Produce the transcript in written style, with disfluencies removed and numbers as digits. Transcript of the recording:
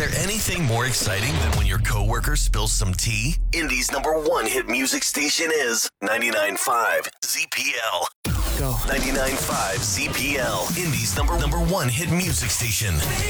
there anything more exciting than when your coworker spills some tea? Indy's #1 hit music station is 99.5 ZPL. Go. 99.5 ZPL. Indy's number one hit music station.